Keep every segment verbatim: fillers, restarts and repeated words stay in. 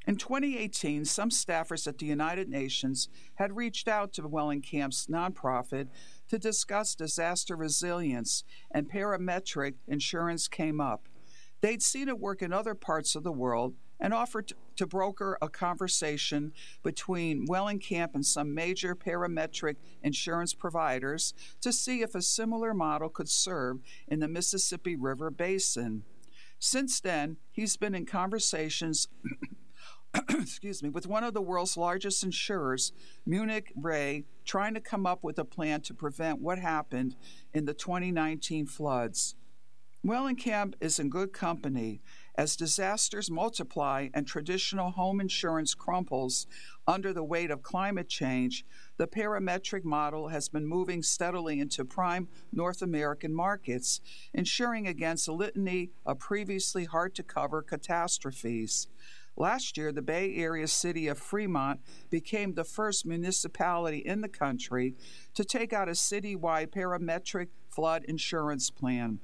In twenty eighteen, some staffers at the United Nations had reached out to Wellencamp's nonprofit to discuss disaster resilience, and parametric insurance came up. They'd seen it work in other parts of the world and offered to broker a conversation between Wellencamp and some major parametric insurance providers to see if a similar model could serve in the Mississippi River Basin. Since then, he's been in conversations excuse me, with one of the world's largest insurers, Munich Re, trying to come up with a plan to prevent what happened in the twenty nineteen floods. Wellencamp is in good company. As disasters multiply and traditional home insurance crumples under the weight of climate change, the parametric model has been moving steadily into prime North American markets, insuring against a litany of previously hard-to-cover catastrophes. Last year, the Bay Area city of Fremont became the first municipality in the country to take out a citywide parametric flood insurance plan.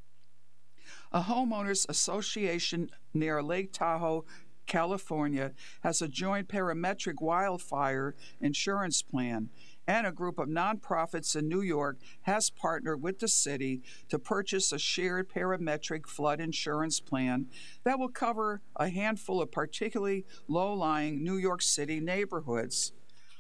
A homeowners association near Lake Tahoe, California, has a joint parametric wildfire insurance plan, and a group of nonprofits in New York has partnered with the city to purchase a shared parametric flood insurance plan that will cover a handful of particularly low-lying New York City neighborhoods.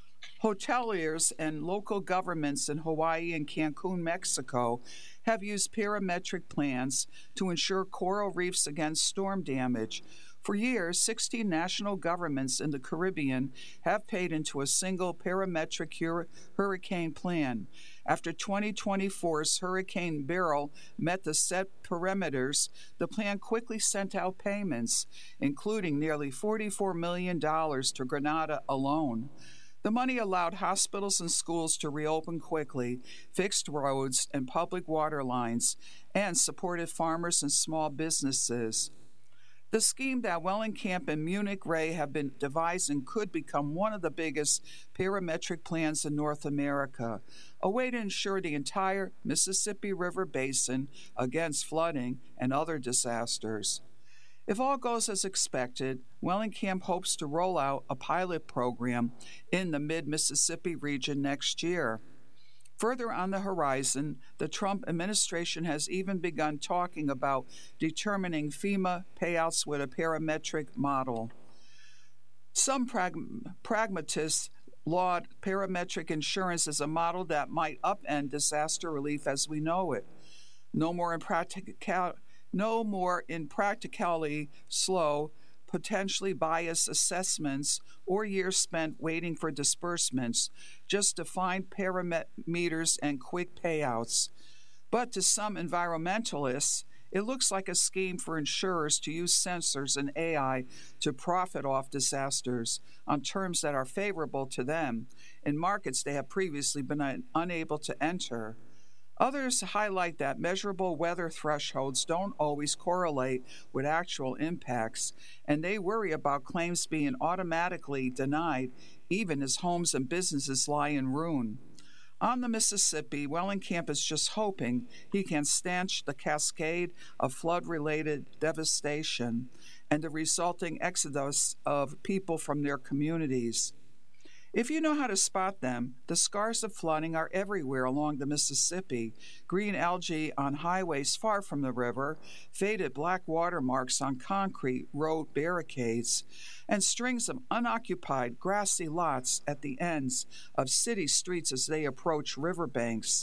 Hoteliers and local governments in Hawaii and Cancun, Mexico, have used parametric plans to insure coral reefs against storm damage. For years, sixteen national governments in the Caribbean have paid into a single parametric hur- hurricane plan. After twenty twenty-four's Hurricane Beryl met the set parameters, the plan quickly sent out payments, including nearly forty-four million dollars to Grenada alone. The money allowed hospitals and schools to reopen quickly, fixed roads and public water lines, and supported farmers and small businesses. The scheme that Wellencamp and Munich Re have been devising could become one of the biggest parametric plans in North America, a way to ensure the entire Mississippi River Basin against flooding and other disasters. If all goes as expected, Wellencamp hopes to roll out a pilot program in the mid-Mississippi region next year. Further on the horizon, the Trump administration has even begun talking about determining FEMA payouts with a parametric model. Some prag- pragmatists laud parametric insurance as a model that might upend disaster relief as we know it. No more impractical. No more impractically slow, potentially biased assessments or years spent waiting for disbursements, just defined parameters and quick payouts. But to some environmentalists, it looks like a scheme for insurers to use sensors and A I to profit off disasters on terms that are favorable to them in markets they have previously been unable to enter. Others highlight that measurable weather thresholds don't always correlate with actual impacts, and they worry about claims being automatically denied even as homes and businesses lie in ruin. On the Mississippi, Wellencamp is just hoping he can stanch the cascade of flood-related devastation and the resulting exodus of people from their communities. If you know how to spot them, the scars of flooding are everywhere along the Mississippi. Green algae on highways far from the river, faded black watermarks on concrete road barricades, and strings of unoccupied grassy lots at the ends of city streets as they approach riverbanks.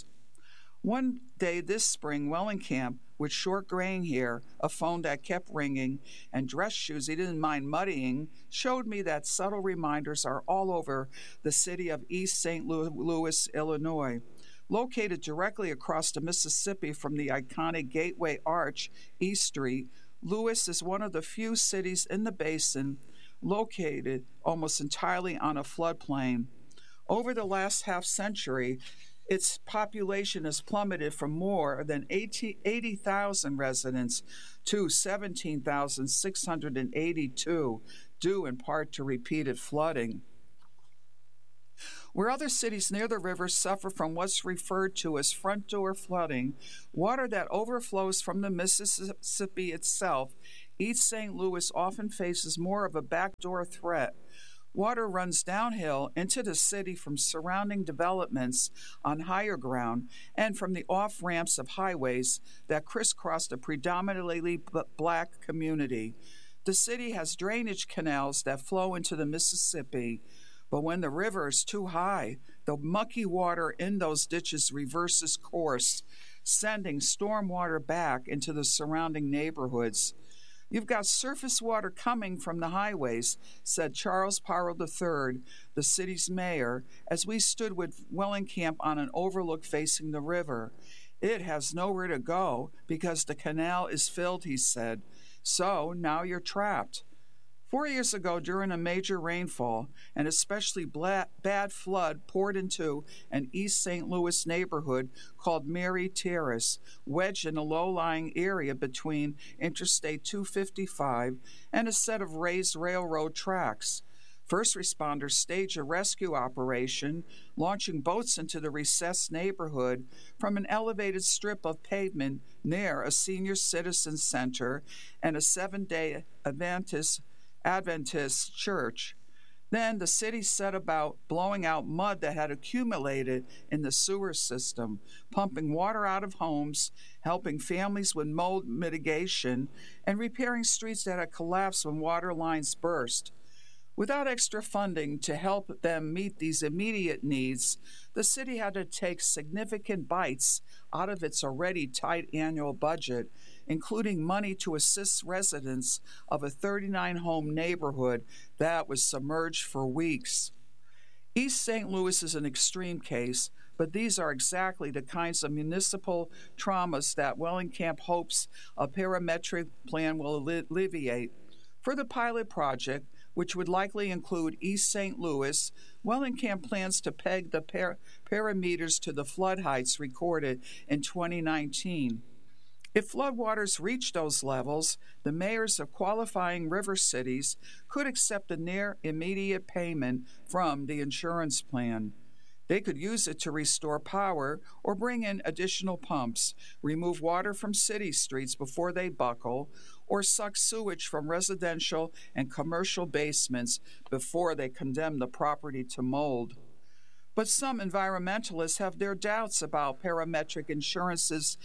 One day this spring, Wellencamp, with short graying hair, a phone that kept ringing, and dress shoes he didn't mind muddying, showed me that subtle reminders are all over the city of East Saint Louis, Illinois. Located directly across the Mississippi from the iconic Gateway Arch, East Street, Louis is one of the few cities in the basin located almost entirely on a floodplain. Over the last half century, its population has plummeted from more than eighty thousand residents to seventeen thousand six hundred eighty-two, due in part to repeated flooding. Where other cities near the river suffer from what's referred to as front door flooding, water that overflows from the Mississippi itself East Saint Louis often faces more of a backdoor threat. Water runs downhill into the city from surrounding developments on higher ground and from the off ramps of highways that crisscross the predominantly black community. The city has drainage canals that flow into the Mississippi, but when the river is too high, the mucky water in those ditches reverses course, sending storm water back into the surrounding neighborhoods. You've got surface water coming from the highways, said Charles Parrow the third, the city's mayor, as we stood with Wellenkamp on an overlook facing the river. It has nowhere to go because the canal is filled, he said. So now you're trapped. Four years ago, during a major rainfall, an especially bla- bad flood poured into an East Saint Louis neighborhood called Mary Terrace, wedged in a low-lying area between Interstate two fifty-five and a set of raised railroad tracks. First responders staged a rescue operation, launching boats into the recessed neighborhood from an elevated strip of pavement near a senior citizen center and a seven-day Adventist Adventist church. Then the city set about blowing out mud that had accumulated in the sewer system, pumping water out of homes, helping families with mold mitigation, and repairing streets that had collapsed when water lines burst. Without extra funding to help them meet these immediate needs, the city had to take significant bites out of its already tight annual budget, including money to assist residents of a thirty-nine home neighborhood that was submerged for weeks. East Saint Louis is an extreme case, but these are exactly the kinds of municipal traumas that Wellenkamp hopes a parametric plan will alleviate. For the pilot project, which would likely include East Saint Louis, Wellenkamp plans to peg the par- parameters to the flood heights recorded in twenty nineteen. If floodwaters reach those levels, the mayors of qualifying river cities could accept a near immediate payment from the insurance plan. They could use it to restore power or bring in additional pumps, remove water from city streets before they buckle, or suck sewage from residential and commercial basements before they condemn the property to mold. But some environmentalists have their doubts about parametric insurance's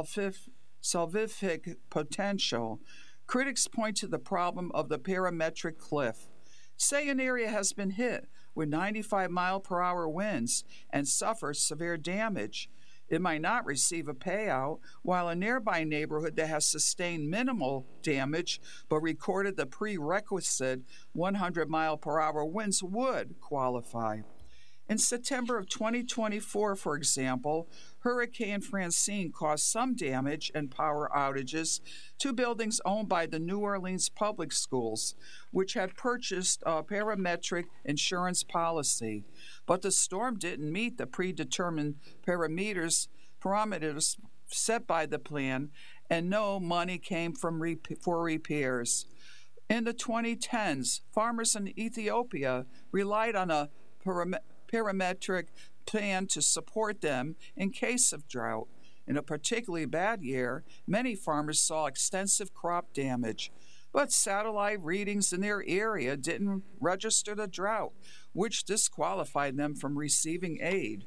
salvific potential. Critics point to the problem of the parametric cliff. Say an area has been hit with ninety-five mile per hour winds and suffers severe damage. It might not receive a payout, while a nearby neighborhood that has sustained minimal damage but recorded the prerequisite one hundred mile per hour winds would qualify. In September of twenty twenty-four, for example, Hurricane Francine caused some damage and power outages to buildings owned by the New Orleans Public Schools, which had purchased a parametric insurance policy. But the storm didn't meet the predetermined parameters, parameters set by the plan, and no money came from rep- for repairs. In the twenty tens, farmers in Ethiopia relied on a parametric parametric plan to support them in case of drought. In a particularly bad year, many farmers saw extensive crop damage, but satellite readings in their area didn't register the drought, which disqualified them from receiving aid.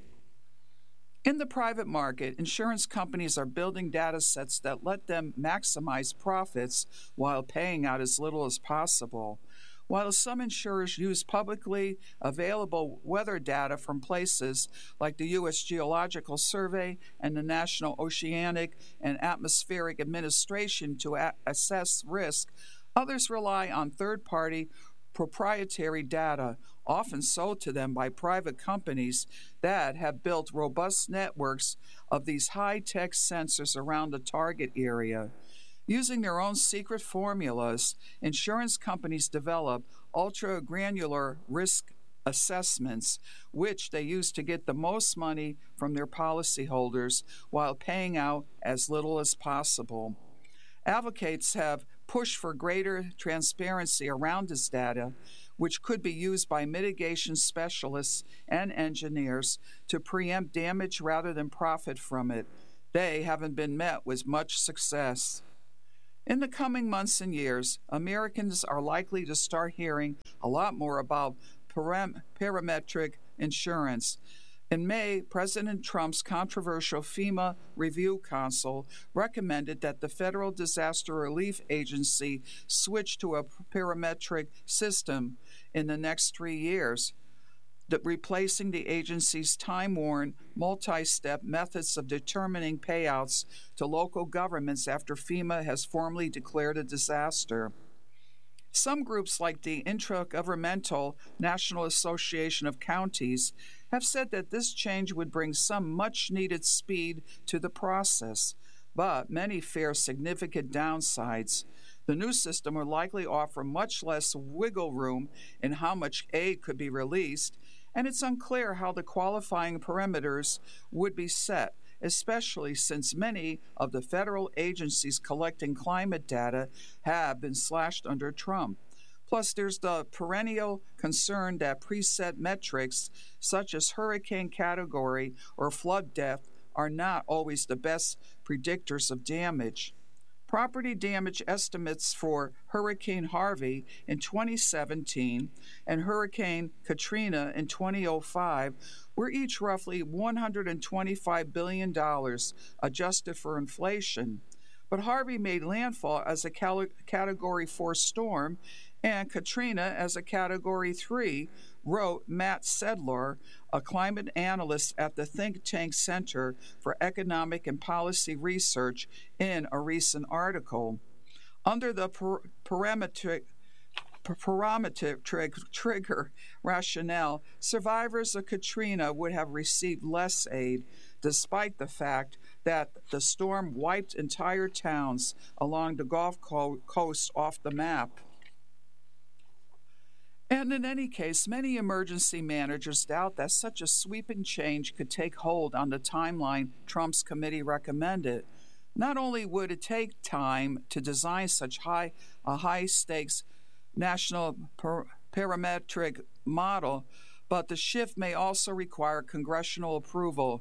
In the private market, insurance companies are building data sets that let them maximize profits while paying out as little as possible. While some insurers use publicly available weather data from places like the U S Geological Survey and the National Oceanic and Atmospheric Administration to a- assess risk, others rely on third-party proprietary data, often sold to them by private companies that have built robust networks of these high-tech sensors around the target area. Using their own secret formulas, insurance companies develop ultra-granular risk assessments, which they use to get the most money from their policyholders while paying out as little as possible. Advocates have pushed for greater transparency around this data, which could be used by mitigation specialists and engineers to preempt damage rather than profit from it. They haven't been met with much success. In the coming months and years, Americans are likely to start hearing a lot more about param- parametric insurance. In May, President Trump's controversial FEMA Review Council recommended that the Federal Disaster Relief Agency switch to a parametric system in the next three years, replacing the agency's time-worn, multi-step methods of determining payouts to local governments after FEMA has formally declared a disaster. Some groups, like the Intergovernmental National Association of Counties, have said that this change would bring some much-needed speed to the process, but many fear significant downsides. The new system will likely offer much less wiggle room in how much aid could be released, and it's unclear how the qualifying parameters would be set, especially since many of the federal agencies collecting climate data have been slashed under Trump. Plus, there's the perennial concern that preset metrics such as hurricane category or flood depth are not always the best predictors of damage. Property damage estimates for Hurricane Harvey in twenty seventeen and Hurricane Katrina in twenty oh five were each roughly one hundred twenty-five billion dollars adjusted for inflation. But Harvey made landfall as a Category four storm and Katrina as a Category three, wrote Matt Sedlar, a climate analyst at the think tank Center for Economic and Policy Research, in a recent article. Under the per- parametric parametric trigger rationale, survivors of Katrina would have received less aid, despite the fact that the storm wiped entire towns along the Gulf Coast off the map. And in any case, many emergency managers doubt that such a sweeping change could take hold on the timeline Trump's committee recommended. Not only would it take time to design such high a high-stakes national par- parametric model, but the shift may also require congressional approval.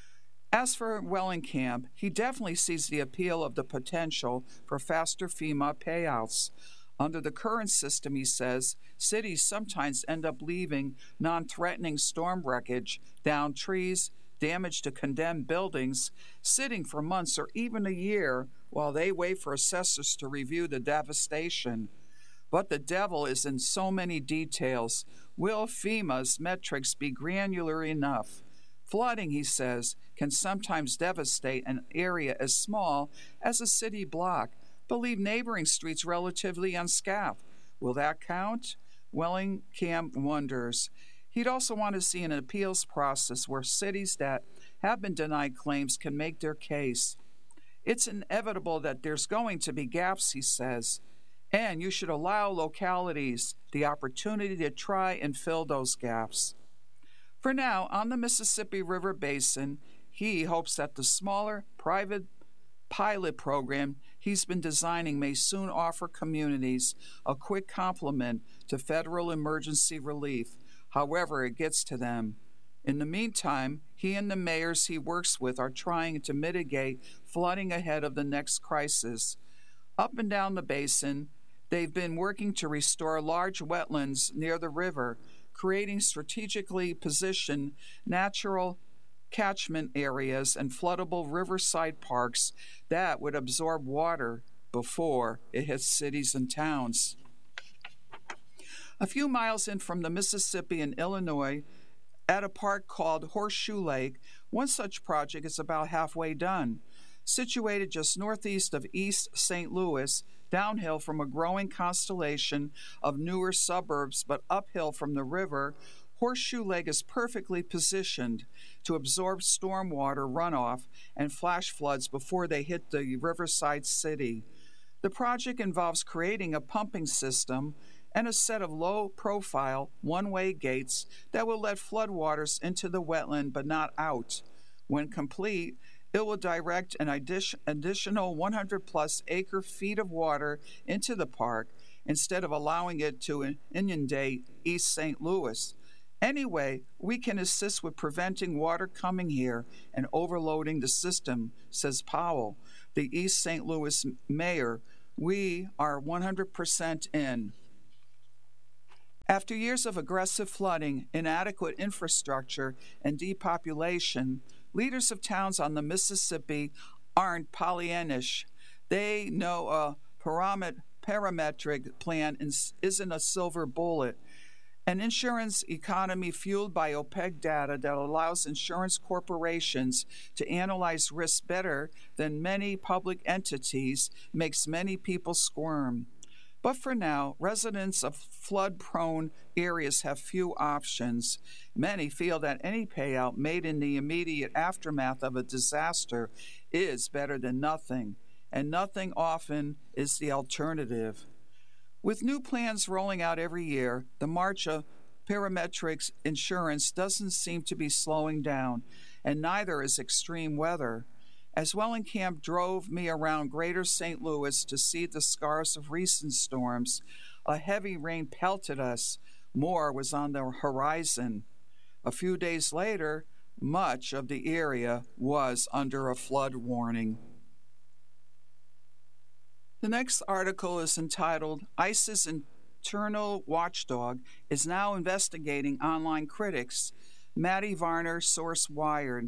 As for Wellenkamp, he definitely sees the appeal of the potential for faster FEMA payouts. Under the current system, he says, cities sometimes end up leaving non-threatening storm wreckage, downed trees, damage to condemned buildings, sitting for months or even a year while they wait for assessors to review the devastation. But the devil is in so many details. Will FEMA's metrics be granular enough? Flooding, he says, can sometimes devastate an area as small as a city block, but leave neighboring streets relatively unscathed. Will that count? Wellenkamp wonders. He'd also want to see an appeals process where cities that have been denied claims can make their case. It's inevitable that there's going to be gaps, he says, and you should allow localities the opportunity to try and fill those gaps. For now, on the Mississippi River Basin, he hopes that the smaller private pilot program he's been designing may soon offer communities a quick complement to federal emergency relief, however it gets to them. In the meantime, he and the mayors he works with are trying to mitigate flooding ahead of the next crisis. Up and down the basin, they've been working to restore large wetlands near the river, creating strategically positioned natural catchment areas and floodable riverside parks that would absorb water before it hits cities and towns. A few miles in from the Mississippi in Illinois, at a park called Horseshoe Lake, one such project is about halfway done. Situated just northeast of East Saint Louis, downhill from a growing constellation of newer suburbs but uphill from the river, Horseshoe Lake is perfectly positioned to absorb stormwater runoff and flash floods before they hit the riverside city. The project involves creating a pumping system and a set of low-profile, one-way gates that will let floodwaters into the wetland but not out. When complete, it will direct an additional one hundred plus acre-feet of water into the park instead of allowing it to inundate East Saint Louis. Anyway, we can assist with preventing water coming here and overloading the system, says Powell, the East Saint Louis mayor, We are one hundred percent in. After years of aggressive flooding, inadequate infrastructure, and depopulation, leaders of towns on the Mississippi aren't Pollyannish. They know a parametric plan isn't a silver bullet. An insurance economy fueled by opaque data that allows insurance corporations to analyze risks better than many public entities makes many people squirm. But for now, residents of flood-prone areas have few options. Many feel that any payout made in the immediate aftermath of a disaster is better than nothing, and nothing often is the alternative. With new plans rolling out every year, the march of parametric insurance doesn't seem to be slowing down, and neither is extreme weather. As Wellenkamp drove me around greater Saint Louis to see the scars of recent storms, a heavy rain pelted us. More was on the horizon. A few days later, much of the area was under a flood warning. The next article is entitled, ICE's Internal Watchdog is Now Investigating Online Critics. Maddie Varner, Source Wired.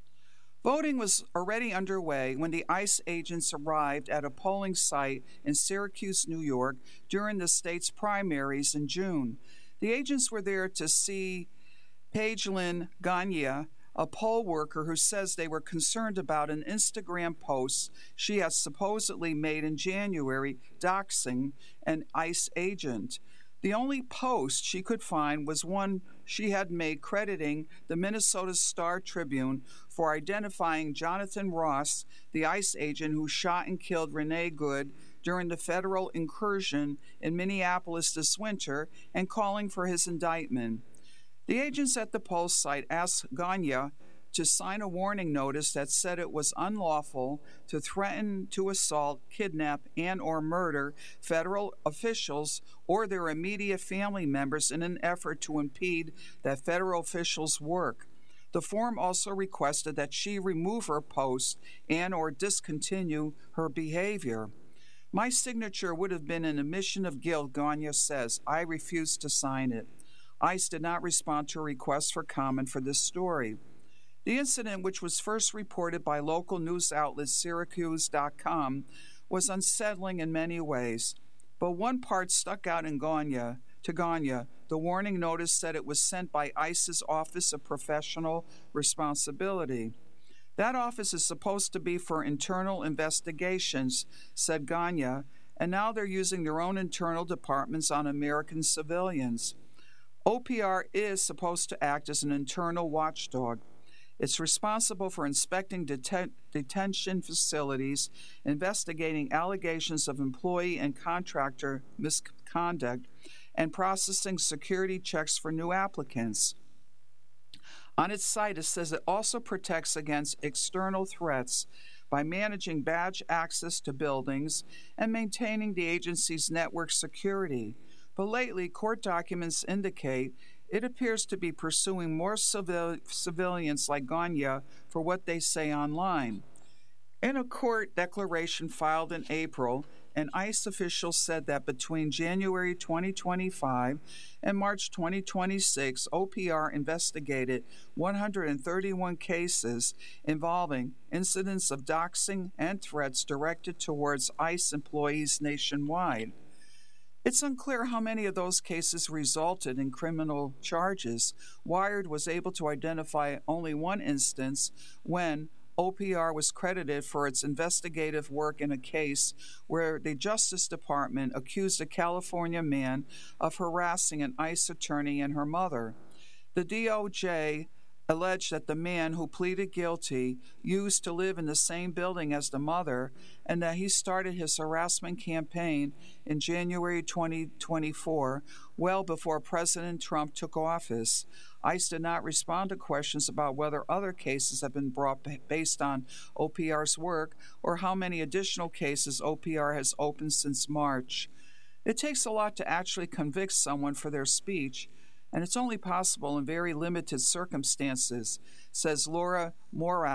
Voting was already underway when the ICE agents arrived at a polling site in Syracuse, New York, during the state's primaries in June. The agents were there to see Paige-Lynn Gagne, a poll worker who says they were concerned about an Instagram post she has supposedly made in January doxing an ICE agent. The only post she could find was one she had made crediting the Minnesota Star Tribune for identifying Jonathan Ross, the ICE agent who shot and killed Renee Good during the federal incursion in Minneapolis this winter, and calling for his indictment. The agents at the poll site asked Gagne to sign a warning notice that said it was unlawful to threaten to assault, kidnap, and or murder federal officials or their immediate family members in an effort to impede that federal officials' work. The form also requested that she remove her post and or discontinue her behavior. My signature would have been an admission of guilt, Gagne says. I refused to sign it. ICE did not respond to a request for comment for this story. The incident, which was first reported by local news outlet Syracuse dot com, was unsettling in many ways. But one part stuck out in Gagne, to Gagne. The warning notice said it was sent by ICE's Office of Professional Responsibility. That office is supposed to be for internal investigations, said Gagne, and now they're using their own internal departments on American civilians. O P R is supposed to act as an internal watchdog. It's responsible for inspecting deten- detention facilities, investigating allegations of employee and contractor misconduct, and processing security checks for new applicants. On its site, it says it also protects against external threats by managing badge access to buildings and maintaining the agency's network security. But lately, court documents indicate it appears to be pursuing more civil- civilians like Gagne for what they say online. In a court declaration filed in April, an ICE official said that between January twenty twenty-five and March twenty twenty-six, O P R investigated one hundred thirty-one cases involving incidents of doxing and threats directed towards ICE employees nationwide. It's unclear how many of those cases resulted in criminal charges. Wired was able to identify only one instance when O P R was credited for its investigative work in a case where the Justice Department accused a California man of harassing an ICE attorney and her mother. The D O J alleged that the man who pleaded guilty used to live in the same building as the mother and that he started his harassment campaign in January twenty twenty-four, well before President Trump took office. ICE did not respond to questions about whether other cases have been brought based on O P R's work or how many additional cases O P R has opened since March. It takes a lot to actually convict someone for their speech, and it's only possible in very limited circumstances, says Laura Moraff,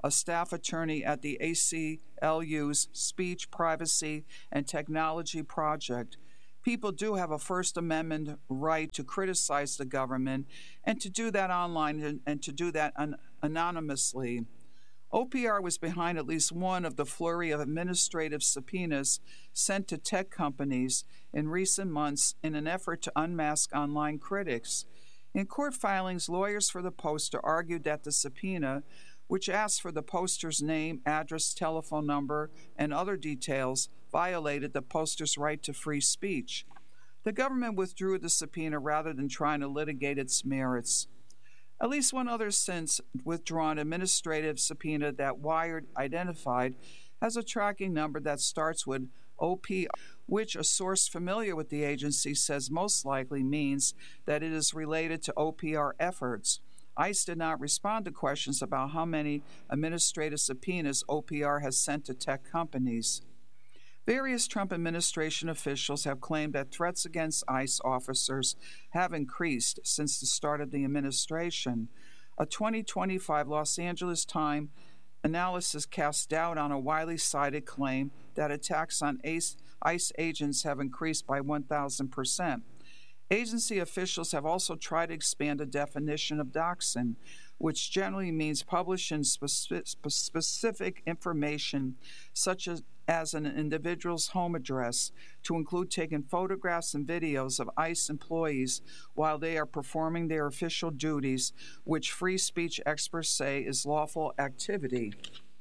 a staff attorney at the A C L U's Speech, Privacy, and Technology Project. People do have a First Amendment right to criticize the government and to do that online and, and to do that an- anonymously. O P R was behind at least one of the flurry of administrative subpoenas sent to tech companies in recent months in an effort to unmask online critics. In court filings, lawyers for the poster argued that the subpoena, which asked for the poster's name, address, telephone number, and other details, violated the poster's right to free speech. The government withdrew the subpoena rather than trying to litigate its merits. At least one other since withdrawn administrative subpoena that Wired identified has a tracking number that starts with O P R, which a source familiar with the agency says most likely means that it is related to O P R efforts. ICE did not respond to questions about how many administrative subpoenas O P R has sent to tech companies. Various Trump administration officials have claimed that threats against ICE officers have increased since the start of the administration. A twenty twenty-five Los Angeles Times analysis casts doubt on a widely cited claim that attacks on ICE agents have increased by one thousand percent. Agency officials have also tried to expand the definition of doxing, which generally means publishing speci- specific information such as as an individual's home address, to include taking photographs and videos of ICE employees while they are performing their official duties, which free speech experts say is lawful activity.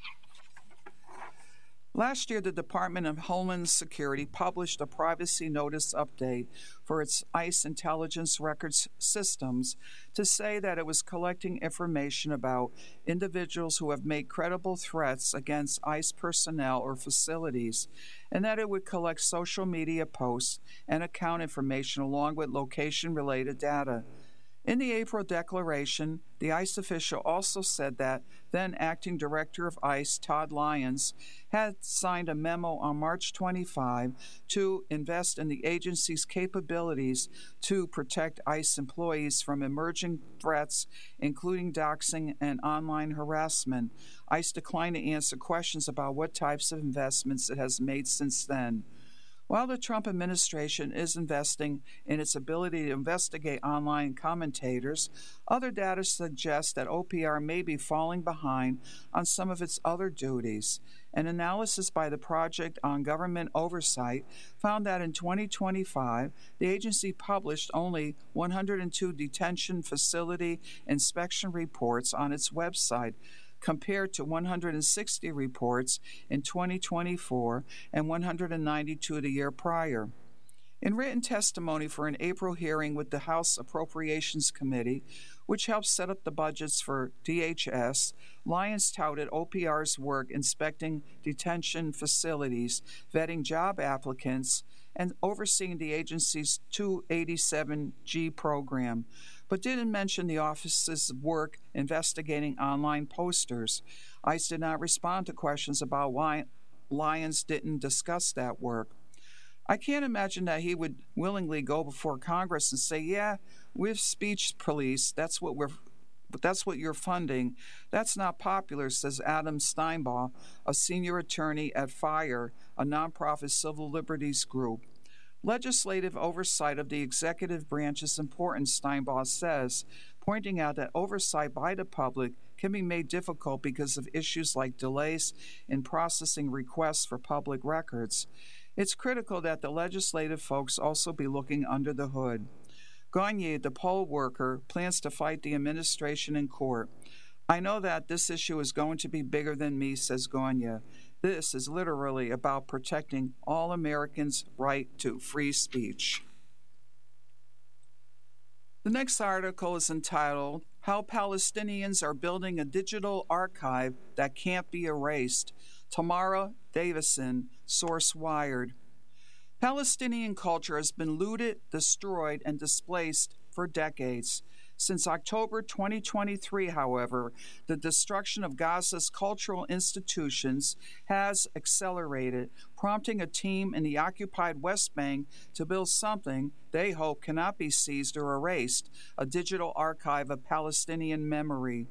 Last year, the Department of Homeland Security published a privacy notice update for its ICE intelligence records systems to say that it was collecting information about individuals who have made credible threats against ICE personnel or facilities, and that it would collect social media posts and account information along with location-related data. In the April declaration, the ICE official also said that then Acting Director of ICE, Todd Lyons, had signed a memo on March twenty-fifth to invest in the agency's capabilities to protect ICE employees from emerging threats, including doxing and online harassment. ICE declined to answer questions about what types of investments it has made since then. While the Trump administration is investing in its ability to investigate online commentators, other data suggests that O P R may be falling behind on some of its other duties. An analysis by the Project on Government Oversight found that in twenty twenty-five, the agency published only one hundred two detention facility inspection reports on its website, compared to one hundred sixty reports in twenty twenty-four and one hundred ninety-two the year prior. In written testimony for an April hearing with the House Appropriations Committee, which helps set up the budgets for D H S, Lyons touted O P R's work inspecting detention facilities, vetting job applicants, and overseeing the agency's two eighty-seven G program, but didn't mention the office's work investigating online posters. ICE did not respond to questions about why Lyons didn't discuss that work. I can't imagine that he would willingly go before Congress and say, yeah, we're speech police, that's what we're but that's what you're funding. That's not popular, says Adam Steinbaugh, a senior attorney at FIRE, a nonprofit civil liberties group. Legislative oversight of the executive branch is important, Steinbaugh says, pointing out that oversight by the public can be made difficult because of issues like delays in processing requests for public records. It's critical that the legislative folks also be looking under the hood. Gagne, the poll worker, plans to fight the administration in court. I know that this issue is going to be bigger than me, says Gagne. This is literally about protecting all Americans' right to free speech. The next article is entitled, How Palestinians Are Building a Digital Archive That Can't Be Erased. Tamara Davison, source Wired. Palestinian culture has been looted, destroyed, and displaced for decades. Since October twenty twenty-three, however, the destruction of Gaza's cultural institutions has accelerated, prompting a team in the occupied West Bank to build something they hope cannot be seized or erased, a digital archive of Palestinian memory.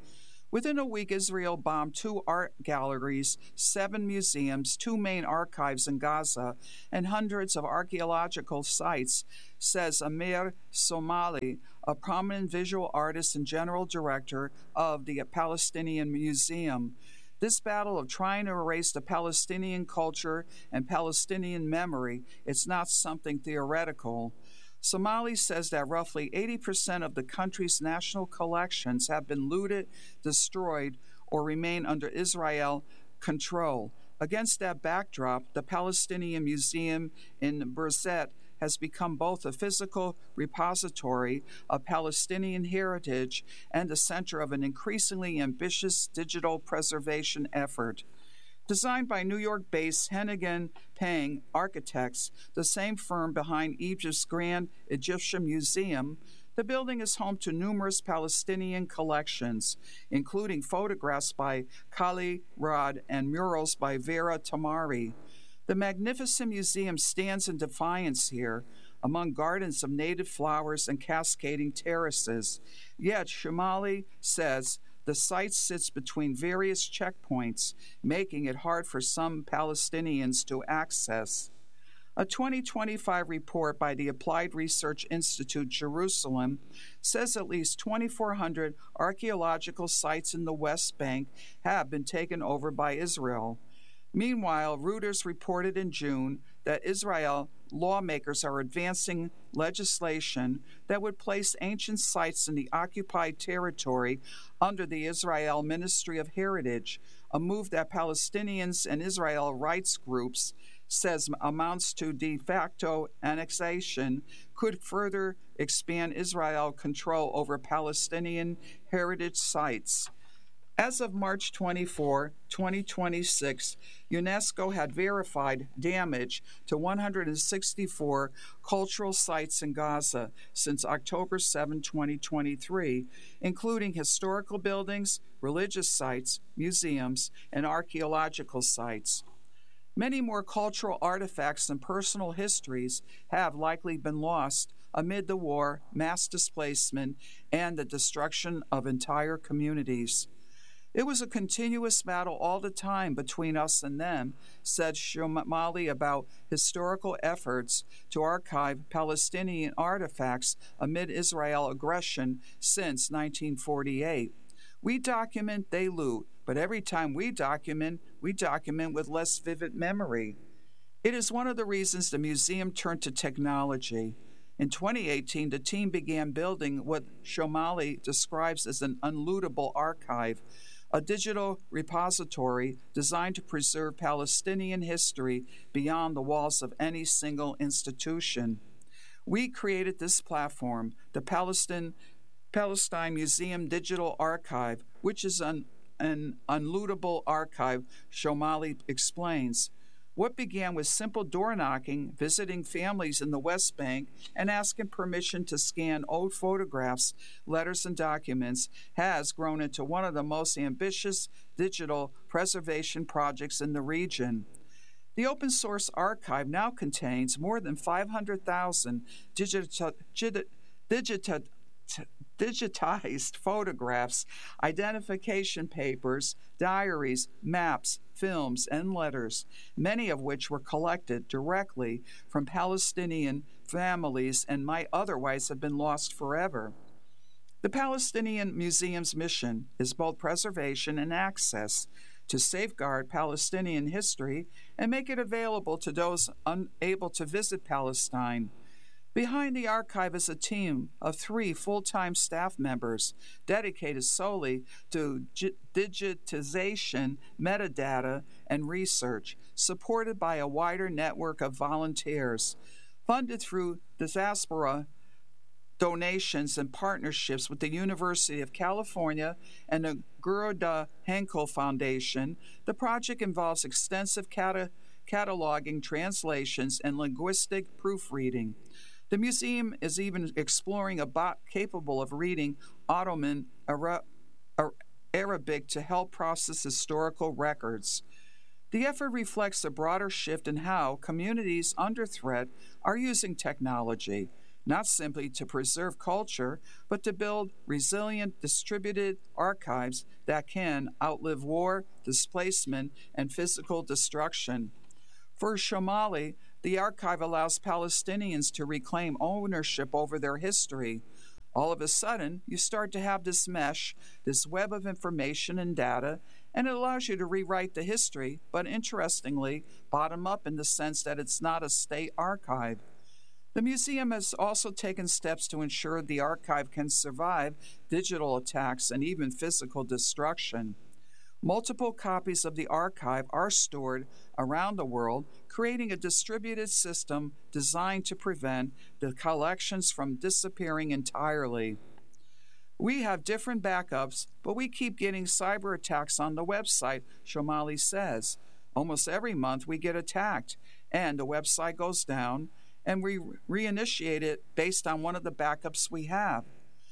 Within a week, Israel bombed two art galleries, seven museums, two main archives in Gaza, and hundreds of archaeological sites, says Amir Somali, a prominent visual artist and general director of the Palestinian Museum. This battle of trying to erase the Palestinian culture and Palestinian memory is not something theoretical. Somali says that roughly eighty percent of the country's national collections have been looted, destroyed, or remain under Israel control. Against that backdrop, the Palestinian Museum in Birzeit has become both a physical repository of Palestinian heritage and the center of an increasingly ambitious digital preservation effort. Designed by New York-based Hennigan Pang Architects, the same firm behind Egypt's Grand Egyptian Museum, the building is home to numerous Palestinian collections, including photographs by Kali Rad and murals by Vera Tamari. The magnificent museum stands in defiance here, among gardens of native flowers and cascading terraces. Yet, Somali says, the site sits between various checkpoints, making it hard for some Palestinians to access. A twenty twenty-five report by the Applied Research Institute Jerusalem says at least twenty-four hundred archaeological sites in the West Bank have been taken over by Israel. Meanwhile, Reuters reported in June that Israel lawmakers are advancing legislation that would place ancient sites in the occupied territory under the Israel Ministry of Heritage, a move that Palestinians and Israel rights groups says amounts to de facto annexation, could further expand Israel control over Palestinian heritage sites. As of March twenty-fourth, twenty twenty-six, UNESCO had verified damage to one hundred sixty-four cultural sites in Gaza since October seventh, twenty twenty-three, including historical buildings, religious sites, museums, and archaeological sites. Many more cultural artifacts and personal histories have likely been lost amid the war, mass displacement, and the destruction of entire communities. It was a continuous battle all the time between us and them, said Somali about historical efforts to archive Palestinian artifacts amid Israel aggression since nineteen forty-eight. We document, they loot, but every time we document, we document with less vivid memory. It is one of the reasons the museum turned to technology. In twenty eighteen, the team began building what Somali describes as an unlootable archive, a digital repository designed to preserve Palestinian history beyond the walls of any single institution. We created this platform, the Palestine, Palestine Museum Digital Archive, which is an, an unlootable archive, Somali explains. What began with simple door knocking, visiting families in the West Bank, and asking permission to scan old photographs, letters, and documents has grown into one of the most ambitious digital preservation projects in the region. The open source archive now contains more than five hundred thousand digita- digita- digita- digitized photographs, identification papers, diaries, maps, films, and letters, many of which were collected directly from Palestinian families and might otherwise have been lost forever. The Palestinian Museum's mission is both preservation and access, to safeguard Palestinian history and make it available to those unable to visit Palestine. Behind the archive is a team of three full-time staff members dedicated solely to g- digitization, metadata, and research, supported by a wider network of volunteers. Funded through diaspora donations and partnerships with the University of California and the Gerda Henkel Foundation, the project involves extensive cata- cataloging, translations, and linguistic proofreading. The museum is even exploring a bot capable of reading Ottoman Ara- Arabic to help process historical records. The effort reflects a broader shift in how communities under threat are using technology. not simply to preserve culture, but to build resilient, distributed archives that can outlive war, displacement, and physical destruction. For Shomali, the archive allows Palestinians to reclaim ownership over their history. All of a sudden, you start to have this mesh, this web of information and data, and it allows you to rewrite the history, but interestingly, bottom up in the sense that it's not a state archive. The museum has also taken steps to ensure the archive can survive digital attacks and even physical destruction. Multiple copies of the archive are stored around the world, creating a distributed system designed to prevent the collections from disappearing entirely. We have different backups, but we keep getting cyber attacks on the website, Shomali says. Almost every month we get attacked, and the website goes down, and we reinitiate it based on one of the backups we have.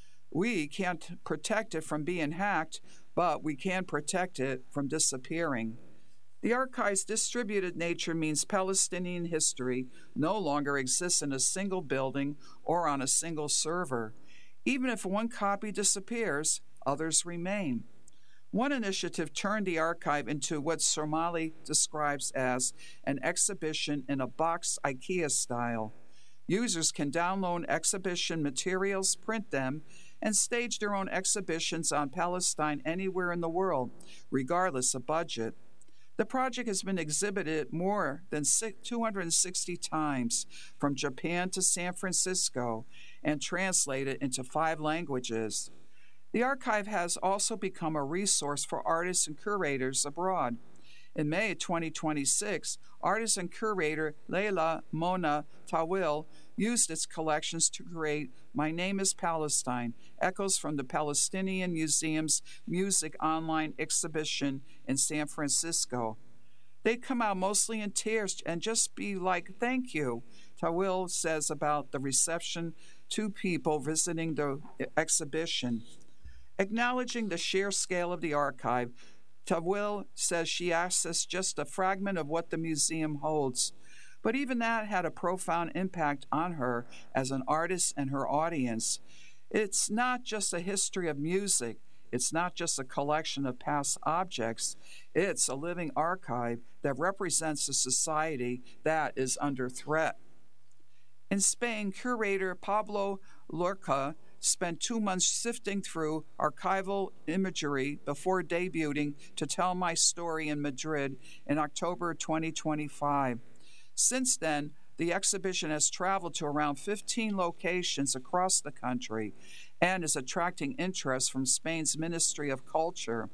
We can't protect it from being hacked, but we can protect it from disappearing. The archive's distributed nature means Palestinian history no longer exists in a single building or on a single server. Even if one copy disappears, others remain. One initiative turned the archive into what Shomali describes as an exhibition in a box IKEA style. Users can download exhibition materials, print them, and stage their own exhibitions on Palestine anywhere in the world, regardless of budget. The project has been exhibited more than two hundred sixty times, from Japan to San Francisco, and translated into five languages. The archive has also become a resource for artists and curators abroad. In May twenty twenty-six, artist and curator Leila Mona Tawil used its collections to create My Name is Palestine, Echoes from the Palestinian Museum's music online exhibition in San Francisco. They'd come out mostly in tears and just be like, thank you, Tawil says about the reception to people visiting the exhibition. Acknowledging the sheer scale of the archive, Tawil says she accessed just a fragment of what the museum holds. But even that had a profound impact on her as an artist and her audience. It's not just a history of music. It's not just a collection of past objects. It's a living archive that represents a society that is under threat. In Spain, curator Pablo Lorca spent two months sifting through archival imagery before debuting To Tell My Story in Madrid in October twenty twenty-five. Since then, the exhibition has traveled to around fifteen locations across the country and is attracting interest from Spain's Ministry of Culture.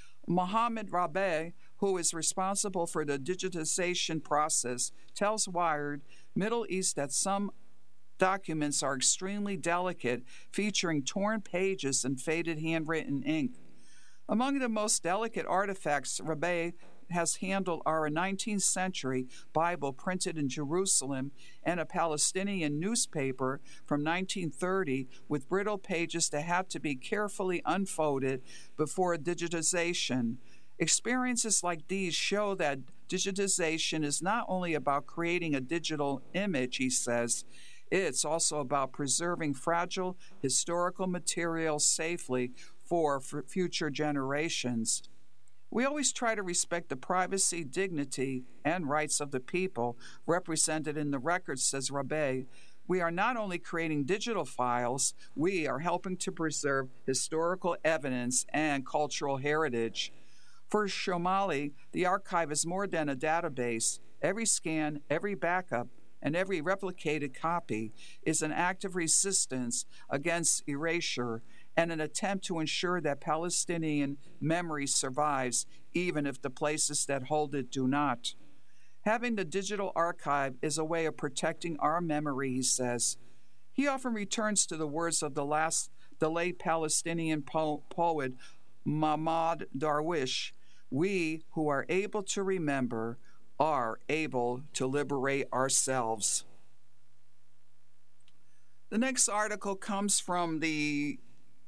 Mohamed Rabe, who is responsible for the digitization process, tells Wired Middle East that some documents are extremely delicate, featuring torn pages and faded handwritten ink. Among the most delicate artifacts Rabe has handled are a nineteenth century Bible printed in Jerusalem and a Palestinian newspaper from nineteen thirty with brittle pages that had to be carefully unfolded before digitization. Experiences like these show that digitization is not only about creating a digital image, he says, it's also about preserving fragile historical material safely for f- future generations. We always try to respect the privacy, dignity, and rights of the people represented in the records, says Rabe. We are not only creating digital files, we are helping to preserve historical evidence and cultural heritage. For Shomali, the archive is more than a database. Every scan, every backup, and every replicated copy is an act of resistance against erasure and an attempt to ensure that Palestinian memory survives, even if the places that hold it do not. Having the digital archive is a way of protecting our memory, he says. He often returns to the words of the last, the late Palestinian po- poet Mahmoud Darwish, "We who are able to remember are able to liberate ourselves." The next article comes from the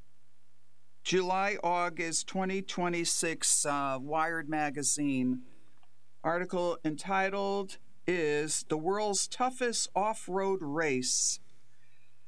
July-August twenty twenty-six uh, Wired magazine. Article entitled is "The World's Toughest Off-Road Race."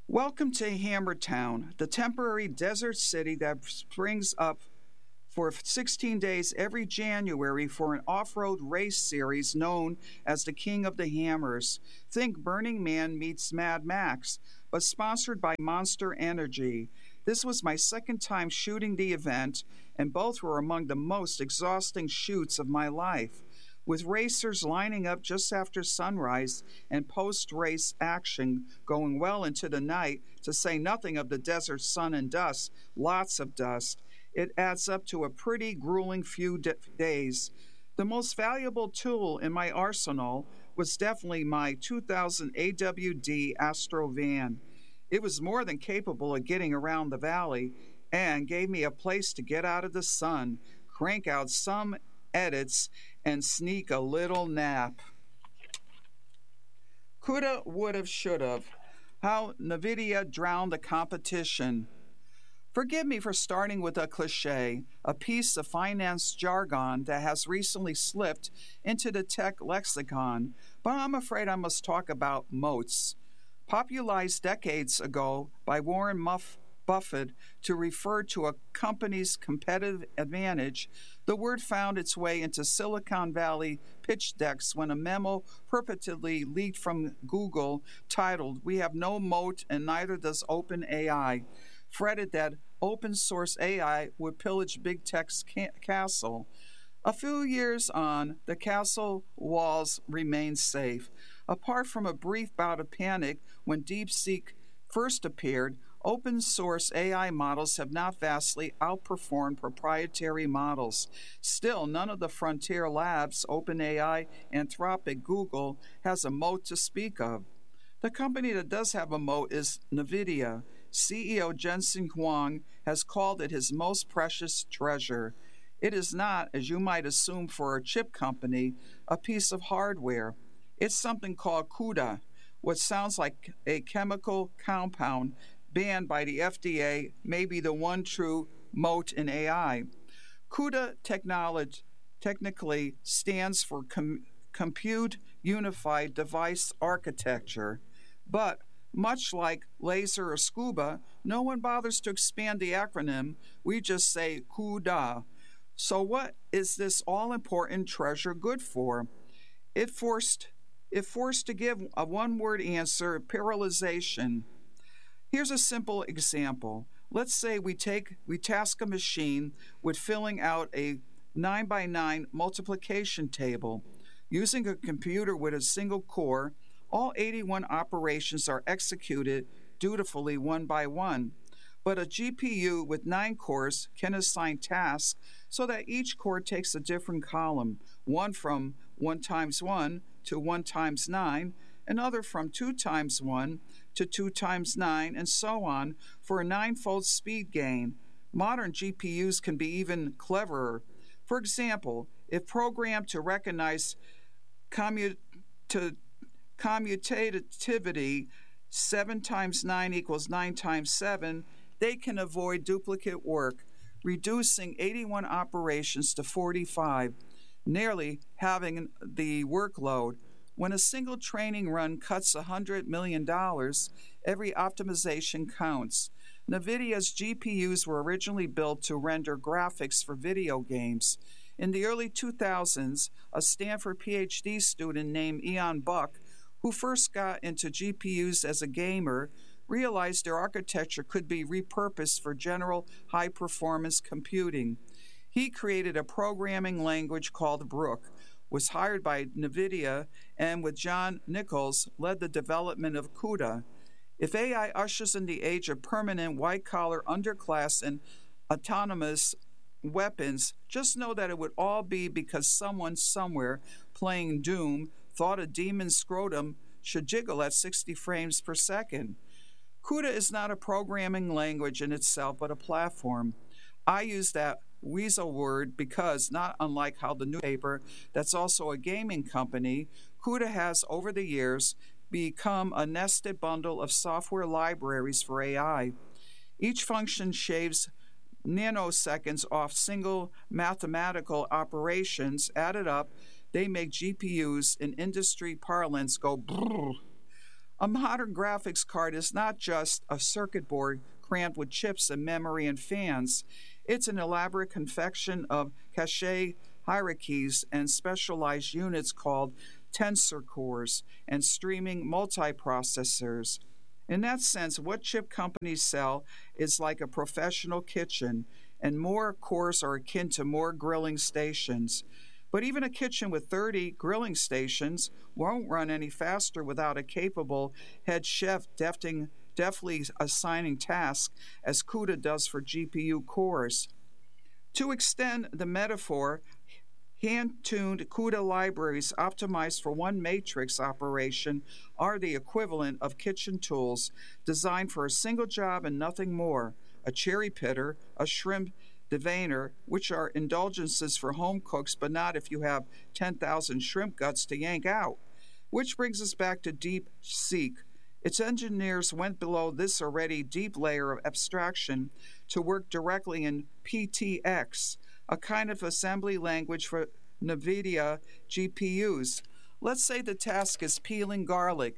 Welcome to Hammertown, the temporary desert city that springs up for sixteen days every January for an off-road race series known as the King of the Hammers. Think Burning Man meets Mad Max, but sponsored by Monster Energy. This was my second time shooting the event, and both were among the most exhausting shoots of my life. With racers lining up just after sunrise and post-race action going well into the night, to say nothing of the desert sun and dust, lots of dust, it adds up to a pretty grueling few d- days. The most valuable tool in my arsenal was definitely my two thousand A W D Astro van. It was more than capable of getting around the valley and gave me a place to get out of the sun, crank out some edits, and sneak a little nap. Coulda, woulda, shoulda. How NVIDIA drowned the competition. Forgive me for starting with a cliche, a piece of finance jargon that has recently slipped into the tech lexicon, but I'm afraid I must talk about moats. Popularized decades ago by Warren Muff Buffett to refer to a company's competitive advantage, the word found its way into Silicon Valley pitch decks when a memo purportedly leaked from Google titled, "We have no moat and neither does OpenAI," fretted that open source A I would pillage big tech's ca- castle. A few years on, the castle walls remained safe. Apart from a brief bout of panic when DeepSeek first appeared, open source A I models have not vastly outperformed proprietary models. Still, none of the frontier labs, OpenAI, Anthropic, Google, has a moat to speak of. The company that does have a moat is NVIDIA. C E O Jensen Huang has called it his most precious treasure. It is not, as you might assume for a chip company, a piece of hardware. It's something called CUDA, what sounds like a chemical compound banned by the F D A, may be the one true moat in A I. CUDA technology technically stands for Com- Compute Unified Device Architecture, but much like laser or scuba, no one bothers to expand the acronym. We just say CUDA. So what is this all-important treasure good for? It forced, it forced to give a one-word answer, parallelization. Here's a simple example. Let's say we take we task a machine with filling out a nine by nine multiplication table. Using a computer with a single core, all eighty-one operations are executed dutifully one by one. But a G P U with nine cores can assign tasks so that each core takes a different column, one from one times one to one times nine, another from two times one to two times nine, and so on, for a ninefold speed gain. Modern G P Us can be even cleverer. For example, if programmed to recognize commut- to commutativity, seven times nine equals nine times seven, they can avoid duplicate work, reducing eighty-one operations to forty-five, nearly having the workload. When a single training run cuts one hundred million dollars, every optimization counts. NVIDIA's G P Us were originally built to render graphics for video games. In the early two thousands, a Stanford P H D student named Ian Buck, who first got into G P Us as a gamer, realized their architecture could be repurposed for general high-performance computing. He created a programming language called Brook, was hired by NVIDIA, and with John Nichols, led the development of CUDA. If A I ushers in the age of permanent white-collar underclass and autonomous weapons, just know that it would all be because someone somewhere playing Doom thought a demon's scrotum should jiggle at sixty frames per second. CUDA is not a programming language in itself, but a platform. I use that weasel word because, not unlike how the newspaper, that's also a gaming company, CUDA has, over the years, become a nested bundle of software libraries for A I. Each function shaves nanoseconds off single mathematical operations. Added up, they make G P Us, in industry parlance, go brrr. A modern graphics card is not just a circuit board crammed with chips and memory and fans. It's an elaborate confection of cache hierarchies and specialized units called tensor cores and streaming multiprocessors. In that sense, what chip companies sell is like a professional kitchen, and more cores are akin to more grilling stations. But even a kitchen with thirty grilling stations won't run any faster without a capable head chef defting, deftly assigning tasks as CUDA does for G P U cores. To extend the metaphor, hand-tuned CUDA libraries optimized for one matrix operation are the equivalent of kitchen tools designed for a single job and nothing more: a cherry pitter, a shrimp deveiner, which are indulgences for home cooks, but not if you have ten thousand shrimp guts to yank out. Which brings us back to DeepSeek. Its engineers went below this already deep layer of abstraction to work directly in P T X, a kind of assembly language for NVIDIA G P Us. Let's say the task is peeling garlic.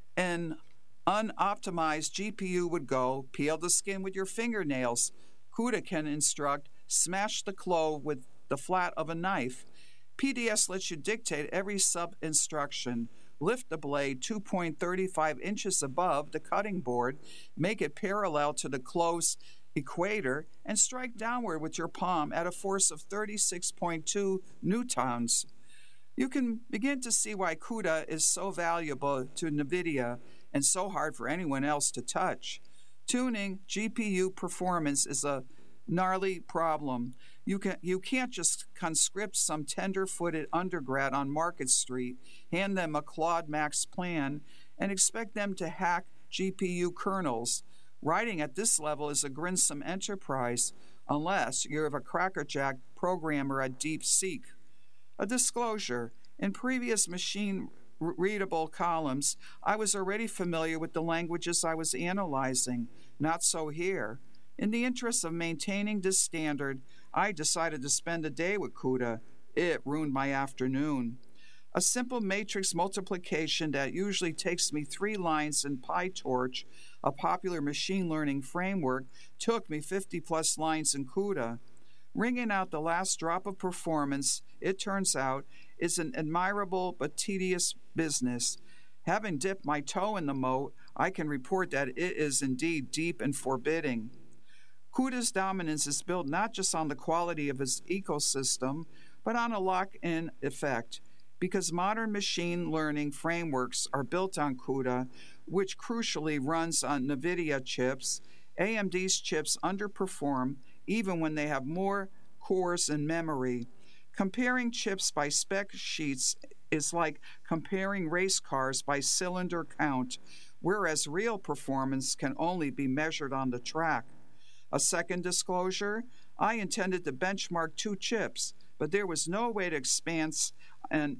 An unoptimized G P U would go, peel the skin with your fingernails. CUDA can instruct, smash the clove with the flat of a knife. P D S lets you dictate every sub-instruction. Lift the blade two point three five inches above the cutting board, make it parallel to the clove's equator, and strike downward with your palm at a force of thirty-six point two newtons. You can begin to see why CUDA is so valuable to NVIDIA and so hard for anyone else to touch. Tuning G P U performance is a gnarly problem. You, can, you can't just conscript some tender-footed undergrad on Market Street, hand them a Claude Max plan, and expect them to hack G P U kernels. Writing at this level is a grinsome enterprise, unless you have a crackerjack programmer at DeepSeek. A disclosure: in previous machine-readable columns, I was already familiar with the languages I was analyzing. Not so here. In the interest of maintaining this standard, I decided to spend a day with CUDA. It ruined my afternoon. A simple matrix multiplication that usually takes me three lines in PyTorch, a popular machine learning framework, took me fifty plus lines in CUDA. Wringing out the last drop of performance, it turns out, is an admirable but tedious business. Having dipped my toe in the moat, I can report that it is indeed deep and forbidding. CUDA's dominance is built not just on the quality of its ecosystem, but on a lock-in effect, because modern machine learning frameworks are built on CUDA, which crucially runs on NVIDIA chips. A M D's chips underperform even when they have more cores and memory. Comparing chips by spec sheets is like comparing race cars by cylinder count, whereas real performance can only be measured on the track. A second disclosure: I intended to benchmark two chips, but there was no way to expand an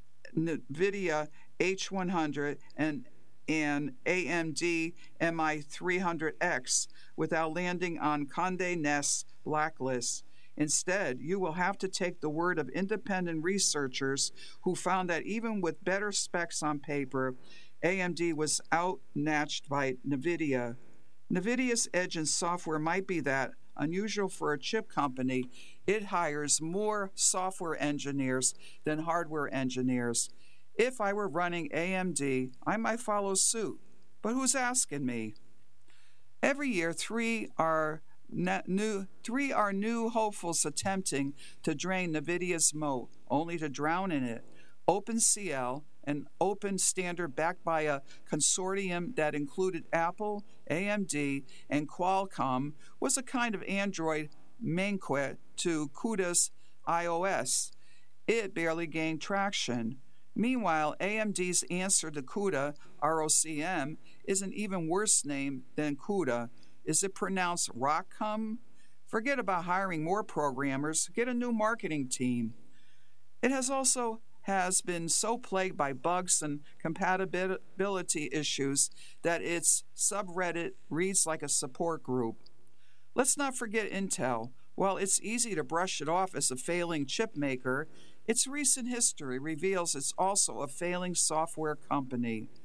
NVIDIA H one hundred and an A M D M I three hundred X without landing on Condé Nast's blacklist. Instead, you will have to take the word of independent researchers who found that even with better specs on paper, A M D was outmatched by NVIDIA. NVIDIA's edge in software might be that, unusual for a chip company, it hires more software engineers than hardware engineers. If I were running A M D, I might follow suit. But who's asking me? Every year, three are new, three are new hopefuls attempting to drain NVIDIA's moat, only to drown in it. OpenCL, an open standard backed by a consortium that included Apple, A M D, and Qualcomm, was a kind of Android manquet to CUDA's iOS. It barely gained traction. Meanwhile, A M D's answer to CUDA, R O C M, is an even worse name than CUDA. Is it pronounced Rockcom? Forget about hiring more programmers. Get a new marketing team. It has also has been so plagued by bugs and compatibility issues that its subreddit reads like a support group. Let's not forget Intel. While it's easy to brush it off as a failing chip maker, its recent history reveals it's also a failing software company.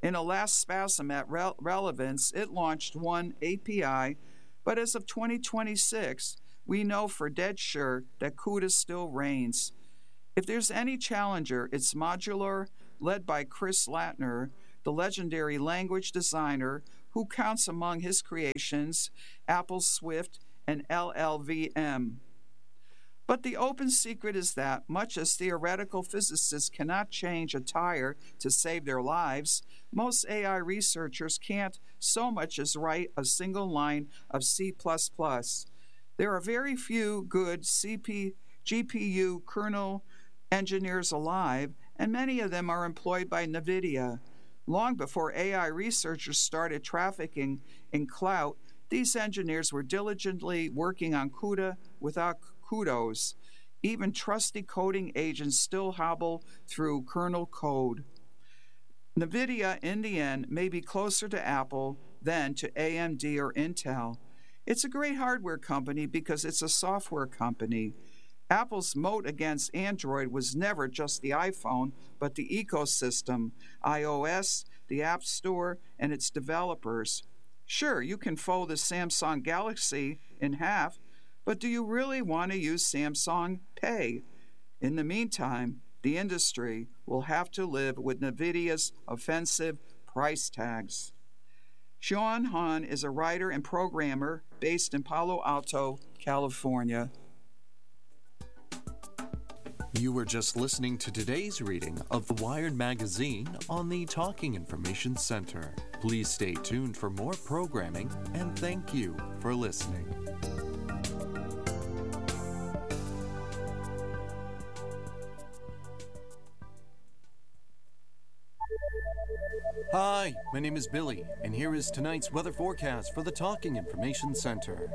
In a last spasm at rel- relevance, it launched one A P I, but as of twenty twenty-six, we know for dead sure that CUDA still reigns. If there's any challenger, it's Modular, led by Chris Lattner, the legendary language designer who counts among his creations Apple's Swift and L L V M. But the open secret is that, much as theoretical physicists cannot change a tire to save their lives, most A I researchers can't so much as write a single line of C plus plus. There are very few good C P, G P U kernel engineers alive, and many of them are employed by NVIDIA. Long before A I researchers started trafficking in clout, these engineers were diligently working on CUDA without kudos. Even trusty coding agents still hobble through kernel code. NVIDIA, in the end, may be closer to Apple than to A M D or Intel. It's a great hardware company because it's a software company. Apple's moat against Android was never just the iPhone, but the ecosystem, iOS, the App Store, and its developers. Sure, you can fold the Samsung Galaxy in half, but do you really want to use Samsung Pay? In the meantime, the industry will have to live with NVIDIA's offensive price tags. Sean Han is a writer and programmer based in Palo Alto, California. You were just listening to today's reading of the Wired magazine on the Talking Information Center. Please stay tuned for more programming, and thank you for listening. Hi, my name is Billy, and here is tonight's weather forecast for the Talking Information Center.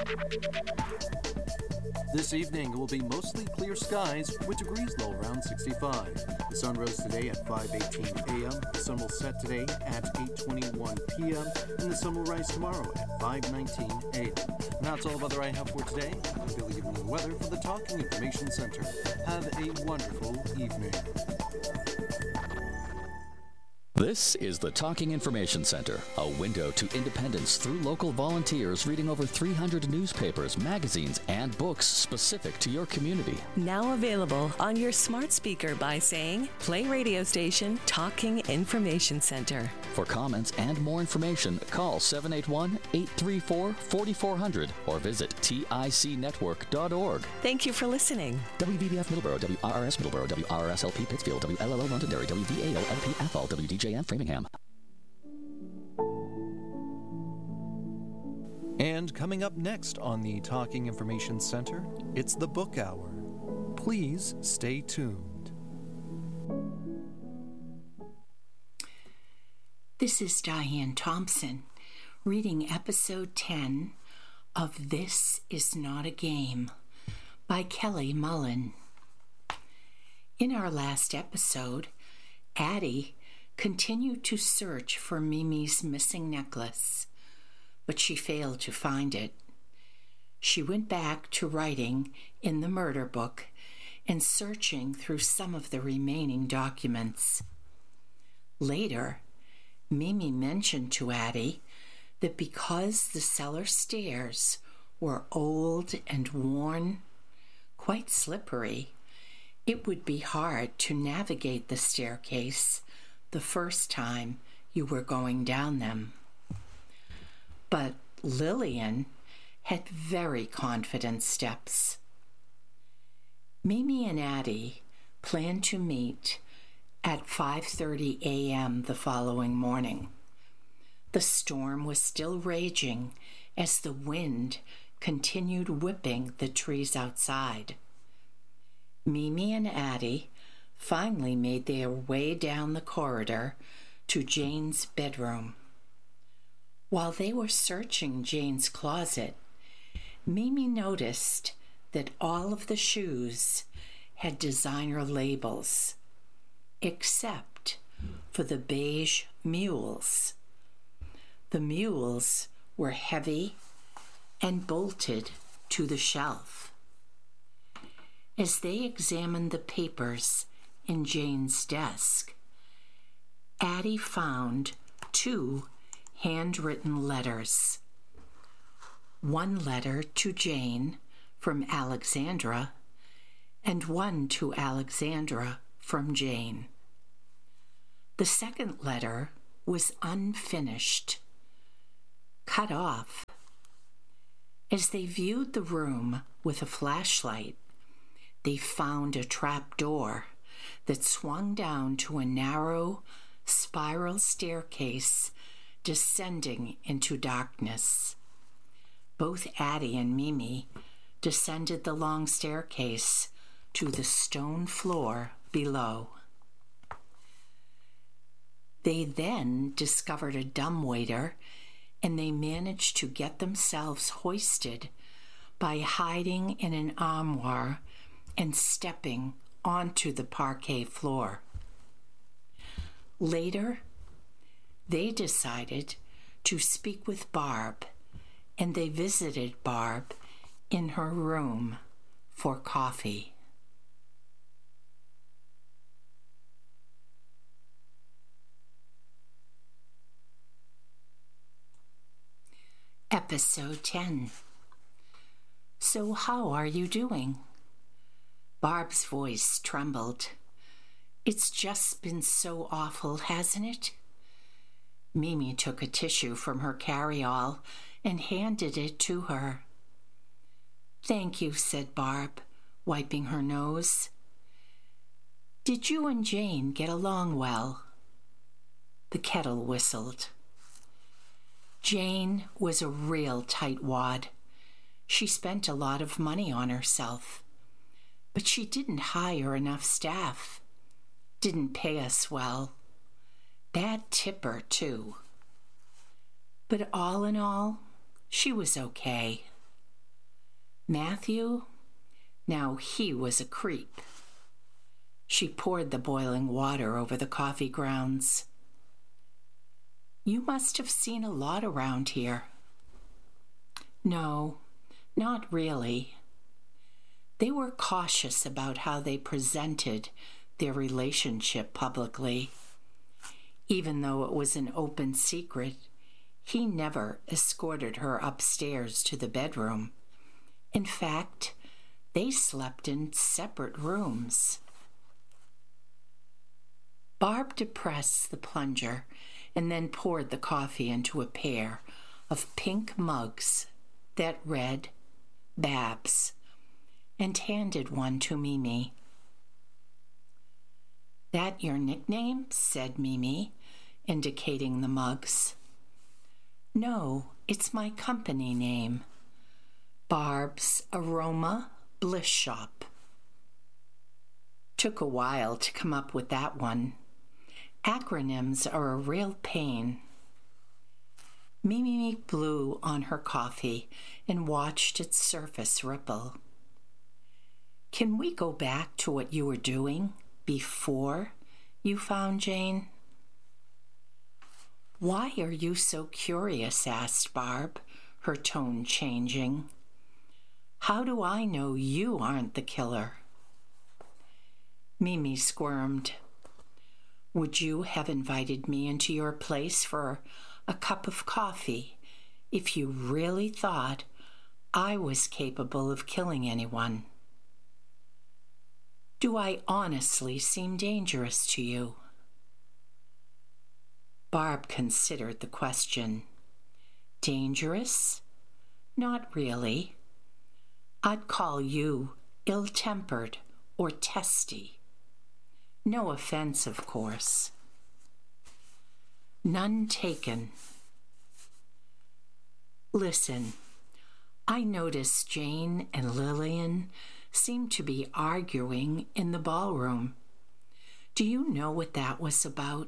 This evening, it will be mostly clear skies with degrees low around sixty-five. The sun rose today at five eighteen a m The sun will set today at eight twenty-one p m And the sun will rise tomorrow at five nineteen a m And that's all the weather I have for today. I'm Billy giving you the weather for the Talking Information Center. Have a wonderful evening. This is the Talking Information Center, a window to independence through local volunteers reading over three hundred newspapers, magazines, and books specific to your community. Now available on your smart speaker by saying, play radio station Talking Information Center. For comments and more information, call seven eight one, eight three four, four four zero zero or visit tic network dot org. Thank you for listening. W V B F Middleborough, W R R S Middleborough, W R R S L P Pittsfield, W L L O Londonderry, W V A O L P Athol, W D J M Framingham. And coming up next on the Talking Information Center, it's the Book Hour. Please stay tuned. This is Diane Thompson, reading episode ten of This Is Not a Game by Kelly Mullen. In our last episode, Addie continued to search for Mimi's missing necklace, but she failed to find it. She went back to writing in the murder book and searching through some of the remaining documents. Later, Mimi mentioned to Addie that because the cellar stairs were old and worn, quite slippery, it would be hard to navigate the staircase the first time you were going down them. But Lillian had very confident steps. Mimi and Addie planned to meet at five thirty a m the following morning. The storm was still raging as the wind continued whipping the trees outside. Mimi and Addie finally made their way down the corridor to Jane's bedroom. While they were searching Jane's closet, Mimi noticed that all of the shoes had designer labels, except for the beige mules. The mules were heavy and bolted to the shelf. As they examined the papers in Jane's desk, Addie found two handwritten letters. One letter to Jane from Alexandra, and one to Alexandra from Jane. The second letter was unfinished, cut off. As they viewed the room with a flashlight, they found a trap door that swung down to a narrow spiral staircase descending into darkness. Both Addie and Mimi descended the long staircase to the stone floor below. They then discovered a dumbwaiter, and they managed to get themselves hoisted by hiding in an armoire and stepping onto the parquet floor. Later, they decided to speak with Barb, and they visited Barb in her room for coffee. Episode ten. So how are you doing? Barb's voice trembled. It's just been so awful, hasn't it? Mimi took a tissue from her carry-all and handed it to her. Thank you, said Barb, wiping her nose. Did you and Jane get along well? The kettle whistled. Jane was a real tightwad. She spent a lot of money on herself, but she didn't hire enough staff, didn't pay us well. Bad tipper, too. But all in all, she was okay. Matthew? Now he was a creep. She poured the boiling water over the coffee grounds. You must have seen a lot around here. No, not really. They were cautious about how they presented their relationship publicly. Even though it was an open secret, he never escorted her upstairs to the bedroom. In fact, they slept in separate rooms. Barb depressed the plunger and then poured the coffee into a pair of pink mugs that read Babs, and handed one to Mimi. That your nickname? Said Mimi, indicating the mugs. No, it's my company name. Barb's Aroma Bliss Shop. Took a while to come up with that one. Acronyms are a real pain. Mimi blew on her coffee and watched its surface ripple. Can we go back to what you were doing before you found Jane? Why are you so curious? Asked Barb, her tone changing. How do I know you aren't the killer? Mimi squirmed. Would you have invited me into your place for a cup of coffee if you really thought I was capable of killing anyone? Do I honestly seem dangerous to you? Barb considered the question. Dangerous? Not really. I'd call you ill-tempered or testy. No offense, of course. None taken. Listen, I noticed Jane and Lillian seemed to be arguing in the ballroom. Do you know what that was about?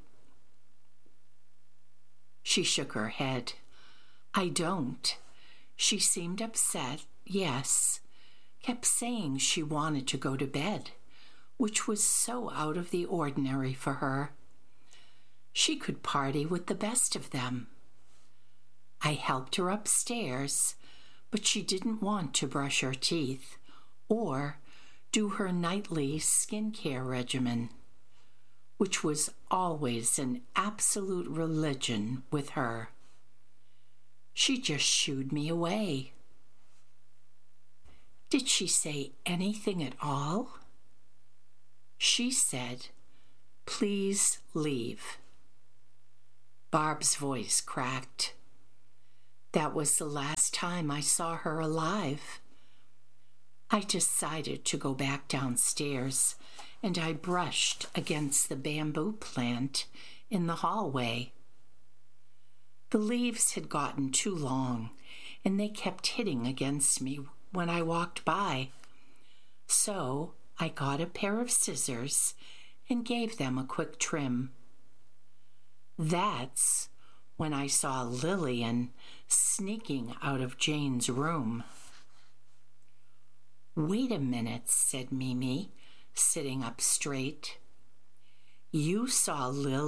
She shook her head. I don't. She seemed upset, yes. Kept saying she wanted to go to bed, which was so out of the ordinary for her. She could party with the best of them. I helped her upstairs, but she didn't want to brush her teeth or do her nightly skincare regimen. which was always an absolute religion with her. She just shooed me away. Did she say anything at all? She said, "Please leave." Barb's voice cracked. That was the last time I saw her alive. I decided to go back downstairs, and I brushed against the bamboo plant in the hallway. The leaves had gotten too long, and they kept hitting against me when I walked by. So I got a pair of scissors and gave them a quick trim. That's when I saw Lillian sneaking out of Jane's room. "Wait a minute," said Mimi, sitting up straight. "You saw Lily